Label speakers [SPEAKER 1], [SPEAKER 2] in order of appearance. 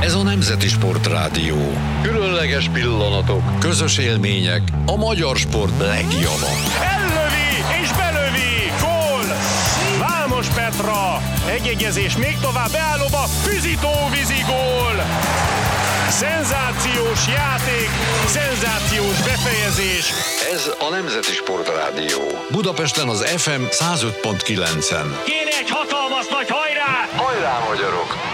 [SPEAKER 1] Ez a Nemzeti Sportrádió. Különleges pillanatok, közös élmények, a magyar sport legjava.
[SPEAKER 2] Ellövi és belövi, gól! Vámos Petra, egyegyezés még tovább, beállóba, Füzitó-vízi gól! Szenzációs játék, szenzációs befejezés.
[SPEAKER 1] Ez a Nemzeti Sportrádió. Budapesten az FM 105.9-en.
[SPEAKER 2] Kéne egy hatalmas nagy hajrá!
[SPEAKER 1] Hajrá, magyarok!